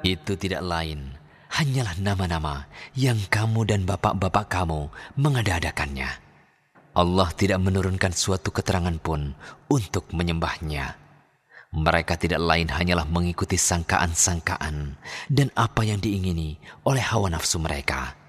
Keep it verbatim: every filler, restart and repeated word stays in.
Itu tidak lain, hanyalah nama-nama yang kamu dan bapak-bapak kamu mengada-adakannya. Allah tidak menurunkan suatu keterangan pun untuk menyembahnya. Mereka tidak lain hanyalah mengikuti sangkaan-sangkaan dan apa yang diingini oleh hawa nafsu mereka.